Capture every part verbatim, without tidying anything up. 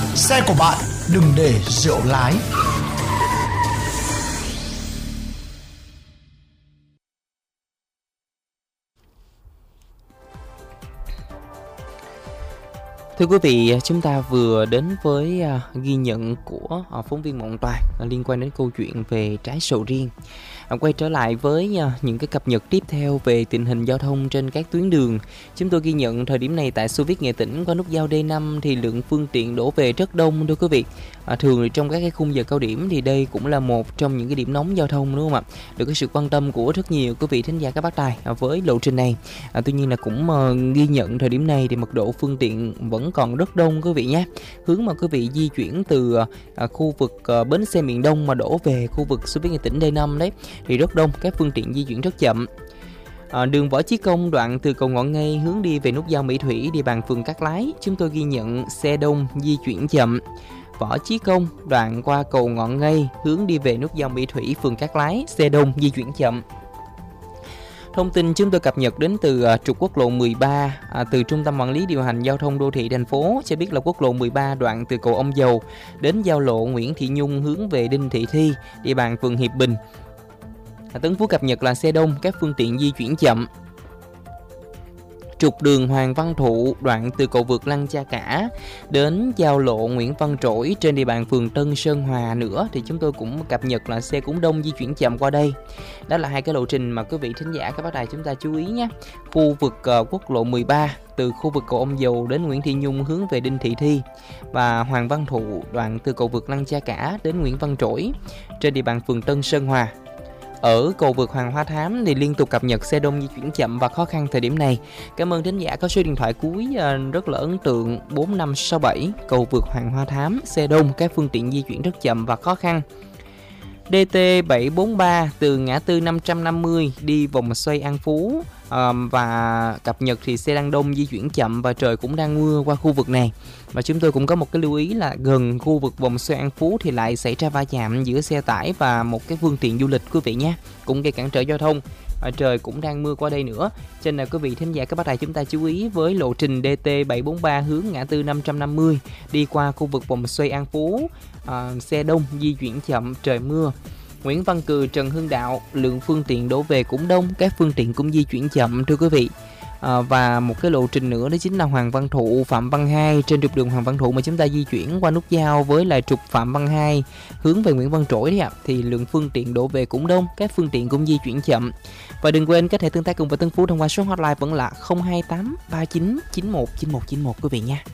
Xe của bạn đừng để rượu lái. Thưa quý vị, chúng ta vừa đến với ghi nhận của phóng viên Mộng Toàn liên quan đến câu chuyện về trái sầu riêng. Quay trở lại với những cái cập nhật tiếp theo về tình hình giao thông trên các tuyến đường. Chúng tôi ghi nhận thời điểm này tại Xô Viết Nghệ Tĩnh qua nút giao D năm thì lượng phương tiện đổ về rất đông thưa quý vị. À, thường trong các cái khung giờ cao điểm thì đây cũng là một trong những cái điểm nóng giao thông đúng không ạ? Được cái sự quan tâm của rất nhiều quý vị thính giả các bác tài với lộ trình này. À, tuy nhiên là cũng uh, ghi nhận thời điểm này thì mật độ phương tiện vẫn còn rất đông quý vị nhé. Hướng mà quý vị di chuyển từ uh, khu vực uh, bến xe miền Đông mà đổ về khu vực Xô Viết Nghệ Tĩnh D năm đấy thì rất đông, các phương tiện di chuyển rất chậm. À, đường Võ Chí Công đoạn từ cầu Ngọn Ngây hướng đi về nút giao Mỹ Thủy địa bàn phường Cát Lái, chúng tôi ghi nhận xe đông di chuyển chậm. Võ Chí Công đoạn qua cầu Ngọn Ngây hướng đi về nút giao Mỹ Thủy phường Cát Lái, xe đông di chuyển chậm. Thông tin chúng tôi cập nhật đến từ uh, trục quốc lộ mười ba, à, từ Trung tâm Quản lý Điều hành Giao thông Đô thị thành phố cho biết là quốc lộ mười ba đoạn từ cầu Ông Dầu đến giao lộ Nguyễn Thị Nhung hướng về Đinh Thị Thi, địa bàn phường Hiệp Bình. À, Tấn Phú cập nhật là xe đông, các phương tiện di chuyển chậm. Trục đường Hoàng Văn Thụ đoạn từ cầu vượt Lăng Cha Cả đến giao lộ Nguyễn Văn Trỗi trên địa bàn phường Tân Sơn Hòa nữa thì chúng tôi cũng cập nhật là xe cũng đông di chuyển chậm qua đây. Đó là hai cái lộ trình mà quý vị thính giả các bác đài chúng ta chú ý nhé. Khu vực uh, quốc lộ mười ba từ khu vực cầu Ông Dầu đến Nguyễn Thị Nhung hướng về Đinh Thị Thi, và Hoàng Văn Thụ đoạn từ cầu vượt Lăng Cha Cả đến Nguyễn Văn Trỗi trên địa bàn phường Tân Sơn Hòa. Ở cầu vượt Hoàng Hoa Thám thì liên tục cập nhật xe đông di chuyển chậm và khó khăn thời điểm này. Cảm ơn thính giả có số điện thoại cuối rất là ấn tượng bốn năm sáu bảy. Cầu vượt Hoàng Hoa Thám, xe đông, các phương tiện di chuyển rất chậm và khó khăn. D T bảy bốn ba từ ngã tư năm trăm năm mươi đi vòng xoay An Phú, um, và cập nhật thì xe đang đông di chuyển chậm và trời cũng đang mưa qua khu vực này. Và chúng tôi cũng có một cái lưu ý là gần khu vực vòng xoay An Phú thì lại xảy ra va chạm giữa xe tải và một cái phương tiện du lịch quý vị nhé, cũng gây cản trở giao thông. À, trời cũng đang mưa qua đây nữa, cho nên là quý vị thính giả các bác tài chúng ta chú ý với lộ trình D T bảy bốn ba hướng ngã tư năm trăm năm mươi đi qua khu vực vòng xoay An Phú, à, xe đông di chuyển chậm, trời mưa. Nguyễn Văn Cừ, Trần Hưng Đạo, lượng phương tiện đổ về cũng đông, các phương tiện cũng di chuyển chậm thưa quý vị. À, và một cái lộ trình nữa đó chính là Hoàng Văn Thụ, Phạm Văn Hai, trên trục đường Hoàng Văn Thụ mà chúng ta di chuyển qua nút giao với lại trục Phạm Văn Hai hướng về Nguyễn Văn Trỗi đấy ạ, thì lượng phương tiện đổ về cũng đông, các phương tiện cũng di chuyển chậm. Và đừng quên có thể tương tác cùng với Tân Phú thông qua số hotline vẫn là không hai tám ba chín chín một chín một chín một quý vị nha.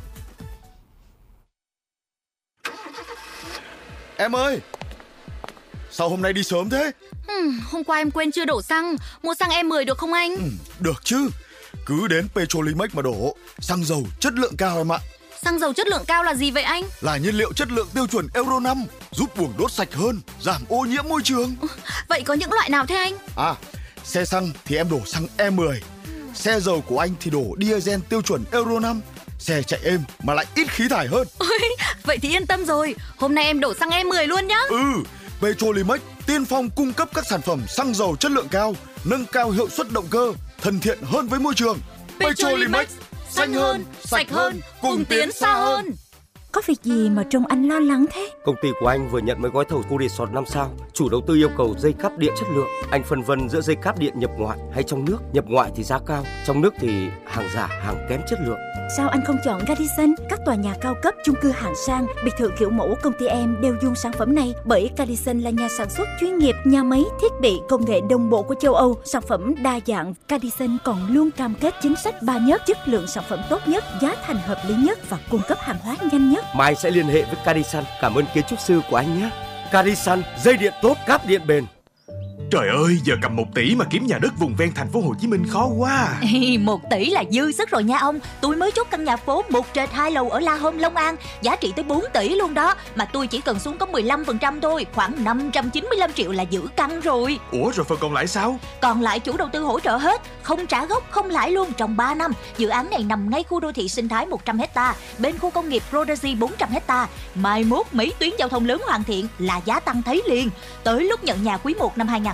Em ơi, sao hôm nay đi sớm thế? Ừ, hôm qua em quên chưa đổ xăng, mua xăng E mười được không anh? Ừ, được chứ, cứ đến Petrolimex mà đổ, xăng dầu chất lượng cao em ạ. Xăng dầu chất lượng cao là gì vậy anh? Là nhiên liệu chất lượng tiêu chuẩn Euro năm, giúp buồng đốt sạch hơn, giảm ô nhiễm môi trường. Vậy có những loại nào thế anh? À, xe xăng thì em đổ xăng E mười, xe dầu của anh thì đổ diesel tiêu chuẩn Euro năm, xe chạy êm mà lại ít khí thải hơn. Ôi, vậy thì yên tâm rồi, hôm nay em đổ xăng E mười luôn nhá. Ừ, Petrolimex tiên phong cung cấp các sản phẩm xăng dầu chất lượng cao, nâng cao hiệu suất động cơ, thân thiện hơn với môi trường. Petrolimex, xanh hơn, sạch hơn, cùng tiến xa hơn. Có việc gì mà trông anh lo lắng thế? Công ty của anh vừa nhận mấy gói thầu khu resort năm sao. Chủ đầu tư yêu cầu dây cáp điện chất lượng. Anh phân vân giữa dây cáp điện nhập ngoại hay trong nước. Nhập ngoại thì giá cao, trong nước thì hàng giả, hàng kém chất lượng. Sao anh không chọn Radisson? Các tòa nhà cao cấp, chung cư hạng sang, biệt thự kiểu mẫu công ty em đều dùng sản phẩm này, bởi Radisson là nhà sản xuất chuyên nghiệp, nhà máy thiết bị công nghệ đồng bộ của châu Âu, sản phẩm đa dạng. Radisson còn luôn cam kết chính sách ba nhất, chất lượng sản phẩm tốt nhất, giá thành hợp lý nhất và cung cấp hàng hóa nhanh nhất. Mai anh sẽ liên hệ với Radisson. Cảm ơn kiến trúc sư của anh nhé. Radisson, dây điện tốt, cáp điện bền. Trời ơi, giờ cầm một tỷ mà kiếm nhà đất vùng ven thành phố Hồ Chí Minh khó quá. Ê, một tỷ là dư sức rồi nha ông. Tôi mới chốt căn nhà phố một trệt hai lầu ở La Hôm, Long An, giá trị tới bốn tỷ luôn đó. Mà tôi chỉ cần xuống có mười lăm phần trăm thôi, khoảng năm trăm chín mươi lăm triệu là giữ căn rồi. Ủa rồi phần còn lại sao? Còn lại chủ đầu tư hỗ trợ hết, không trả gốc, không lãi luôn trong ba năm. Dự án này nằm ngay khu đô thị sinh thái một trăm héc ta, bên khu công nghiệp Rodazy bốn trăm héc ta. Mai mốt mấy tuyến giao thông lớn hoàn thiện là giá tăng thấy liền. Tới lúc nhận nhà quý một năm hai nghìn không trăm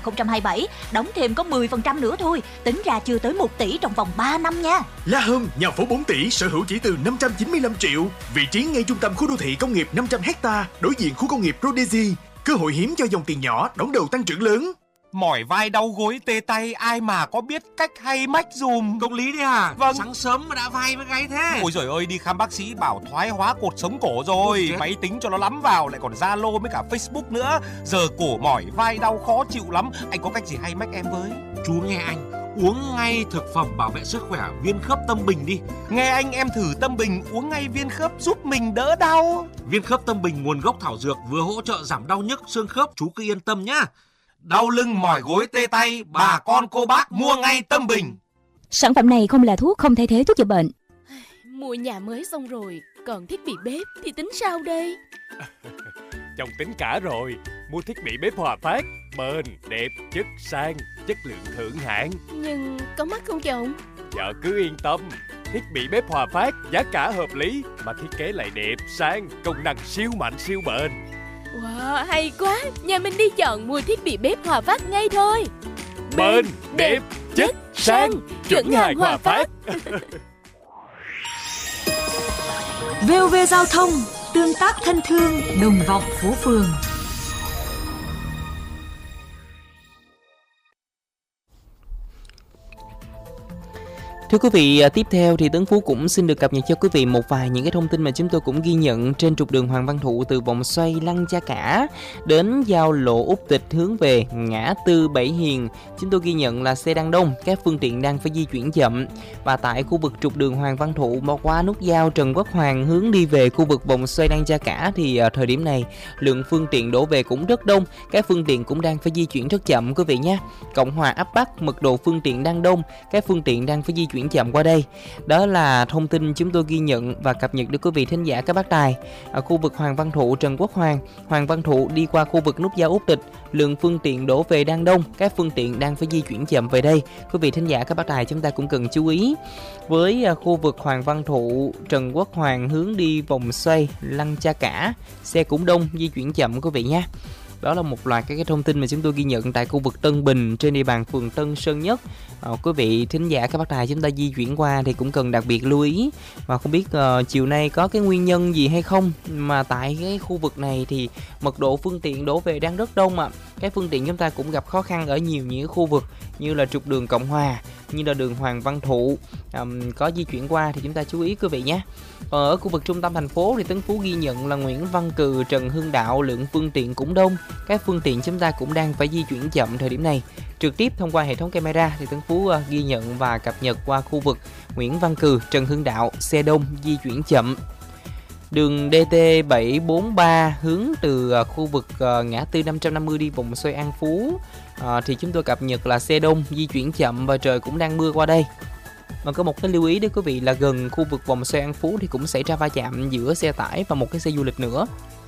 không hai bảy, đóng thêm có mười phần trăm nữa thôi. Tính ra chưa tới một tỷ trong vòng ba năm nha. La Home, nhà phố bốn tỷ, sở hữu chỉ từ năm trăm chín mươi lăm triệu. Vị trí ngay trung tâm khu đô thị công nghiệp năm trăm héc-ta, đối diện khu công nghiệp Rhodesia. Cơ hội hiếm cho dòng tiền nhỏ, đón đầu tăng trưởng lớn. Mỏi vai đau gối tê tay, ai mà có biết cách hay mách dùm. Công lý đấy à? Vâng. Sáng sớm mà đã vai với gáy thế. Ôi giời ơi, đi khám bác sĩ bảo thoái hóa cột sống cổ rồi. Máy tính cho nó lắm vào, lại còn Zalo với cả Facebook nữa. Giờ cổ mỏi vai đau khó chịu lắm. Anh có cách gì hay mách em với? Chú nghe anh, uống ngay thực phẩm bảo vệ sức khỏe viên khớp Tâm Bình đi. Nghe anh, em thử Tâm Bình uống ngay viên khớp giúp mình đỡ đau. Viên khớp Tâm Bình nguồn gốc thảo dược, vừa hỗ trợ giảm đau nhức xương khớp, chú cứ yên tâm nhá. Đau lưng mỏi gối tê tay, bà con cô bác mua ngay Tâm Bình. Sản phẩm này không là thuốc, không thay thế thuốc chữa bệnh. Mua nhà mới xong rồi, còn thiết bị bếp thì tính sao đây? Chồng tính cả rồi, mua thiết bị bếp Hòa Phát, bền, đẹp, chất sang, chất lượng thượng hạng. Nhưng có mắc không chồng? Vợ cứ yên tâm, thiết bị bếp Hòa Phát giá cả hợp lý mà thiết kế lại đẹp, sang, công năng siêu mạnh siêu bền. Wow, hay quá, nhà mình đi chọn mua thiết bị bếp Hòa Phát ngay thôi. Bền, đẹp, chất, sang, chuẩn hàng Hòa Phát. vê o vê Giao thông, tương tác thân thương, đồng vọng phố phường. Thưa quý vị, tiếp theo thì Tấn Phú cũng xin được cập nhật cho quý vị một vài những cái thông tin mà chúng tôi cũng ghi nhận trên trục đường Hoàng Văn Thụ từ vòng xoay Lăng Cha Cả đến giao lộ Úc Tịch hướng về ngã tư Bảy Hiền. Chúng tôi ghi nhận là xe đang đông, các phương tiện đang phải di chuyển chậm. Và tại khu vực trục đường Hoàng Văn Thụ mà qua nút giao Trần Quốc Hoàng hướng đi về khu vực vòng xoay Lăng Cha Cả thì ở thời điểm này lượng phương tiện đổ về cũng rất đông, các phương tiện cũng đang phải di chuyển rất chậm quý vị nhé. Cộng Hòa áp Bắc mật độ phương tiện đang đông, các phương tiện đang phải di chuyển chậm qua đây. Đó là thông tin chúng tôi ghi nhận và cập nhật đến quý vị thính giả các bác tài. Ở khu vực Hoàng Văn Thụ, Trần Quốc Hoàng, Hoàng Văn Thụ đi qua khu vực nút giao Úc Tịch, lượng phương tiện đổ về đang đông, các phương tiện đang phải di chuyển chậm về đây. Quý vị thính giả các bác tài chúng ta cũng cần chú ý. Với khu vực Hoàng Văn Thụ, Trần Quốc Hoàng hướng đi vòng xoay Lăng Cha Cả, xe cũng đông, di chuyển chậm quý vị nhé. Đó là một loạt các cái thông tin mà chúng tôi ghi nhận tại khu vực Tân Bình trên địa bàn phường Tân Sơn Nhất. À, quý vị thính giả các bác tài chúng ta di chuyển qua thì cũng cần đặc biệt lưu ý. Và không biết uh, chiều nay có cái nguyên nhân gì hay không mà tại cái khu vực này thì mật độ phương tiện đổ về đang rất đông ạ. À. Các phương tiện chúng ta cũng gặp khó khăn ở nhiều những khu vực như là trục đường Cộng Hòa, như là đường Hoàng Văn Thụ um, có di chuyển qua thì chúng ta chú ý quý vị nhé. Ở khu vực trung tâm thành phố thì Tấn Phú ghi nhận là Nguyễn Văn Cừ, Trần Hưng Đạo lượng phương tiện cũng đông, các phương tiện chúng ta cũng đang phải di chuyển chậm thời điểm này. Trực tiếp thông qua hệ thống camera thì Tấn Phú uh, ghi nhận và cập nhật qua khu vực Nguyễn Văn Cừ, Trần Hưng Đạo xe đông di chuyển chậm. Đường D T bảy bốn ba hướng từ uh, khu vực uh, ngã tư năm trăm năm mươi đi vòng xoay An Phú uh, thì chúng tôi cập nhật là xe đông di chuyển chậm và trời cũng đang mưa qua đây. Mà có một cái lưu ý đấy quý vị là gần khu vực vòng xoay An Phú thì cũng xảy ra va chạm giữa xe tải và một cái xe du lịch nữa.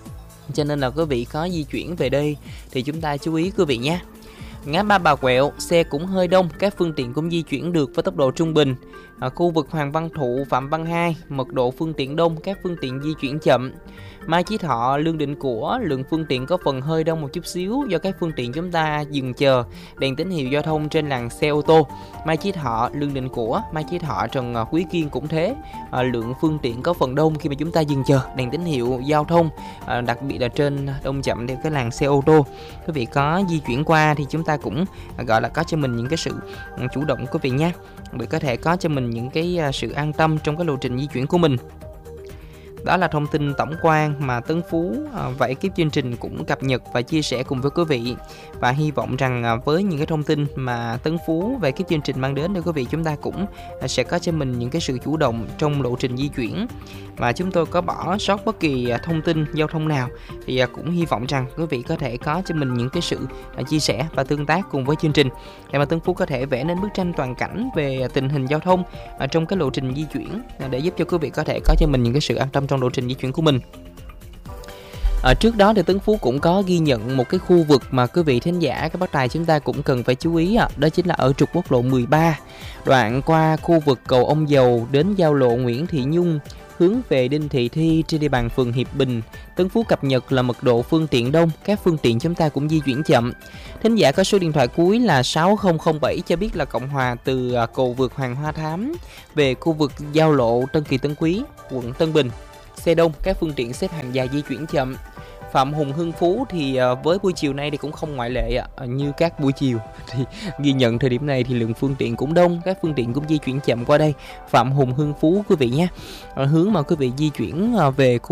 Cho nên là quý vị có di chuyển về đây thì chúng ta chú ý quý vị nhé. Ngã ba Bà Quẹo, xe cũng hơi đông, các phương tiện cũng di chuyển được với tốc độ trung bình. Ở khu vực Hoàng Văn Thụ, Phạm Văn Hai, mật độ phương tiện đông, các phương tiện di chuyển chậm. Mai Chí Thọ, Lương Định Của, lượng phương tiện có phần hơi đông một chút xíu do các phương tiện chúng ta dừng chờ đèn tín hiệu giao thông trên làn xe ô tô. Mai Chí Thọ, Lương Định Của, Mai Chí Thọ, Trần Quý Kiên cũng thế. À, lượng phương tiện có phần đông khi mà chúng ta dừng chờ đèn tín hiệu giao thông, à, đặc biệt là trên đông chậm theo cái làn xe ô tô. Quý vị có di chuyển qua thì chúng ta cũng à, gọi là có cho mình những cái sự à, chủ động quý vị nhé, để có thể có cho mình những cái à, sự an tâm trong cái lộ trình di chuyển của mình. Đó là thông tin tổng quan mà Tấn Phú à, và ekip chương trình cũng cập nhật và chia sẻ cùng với quý vị. Và hy vọng rằng à, với những cái thông tin mà Tấn Phú và ekip chương trình mang đến để quý vị chúng ta cũng à, sẽ có cho mình những cái sự chủ động trong lộ trình di chuyển. Và chúng tôi có bỏ sót bất kỳ à, thông tin giao thông nào thì à, cũng hy vọng rằng quý vị có thể có cho mình những cái sự à, chia sẻ và tương tác cùng với chương trình để mà Tấn Phú có thể vẽ nên bức tranh toàn cảnh về tình hình giao thông à, trong cái lộ trình di chuyển à, để giúp cho quý vị có thể có cho mình những cái sự an tâm trong lộ trình di chuyển của mình. À, trước đó thì Tấn Phú cũng có ghi nhận một cái khu vực mà quý vị thính giả các bác tài chúng ta cũng cần phải chú ý, à, đó chính là ở trục quốc lộ mười ba, đoạn qua khu vực cầu Ông Dầu đến giao lộ Nguyễn Thị Nhung hướng về Đinh Thị Thi trên địa bàn phường Hiệp Bình, Tân Phú cập nhật là mật độ phương tiện đông, các phương tiện chúng ta cũng di chuyển chậm. Thính giả có số điện thoại cuối là sáu không không bảy cho biết là Cộng Hòa từ cầu vượt Hoàng Hoa Thám về khu vực giao lộ Tân Kỳ Tân Quý, quận Tân Bình. Xe đông, các phương tiện xếp hàng dài di chuyển chậm. Phạm Hùng Hưng Phú thì với buổi chiều nay thì cũng không ngoại lệ ạ. Như các buổi chiều thì ghi nhận thời điểm này thì lượng phương tiện cũng đông, các phương tiện cũng di chuyển chậm qua đây. Phạm Hùng Hưng Phú quý vị nhé. Hướng mà quý vị di chuyển về khu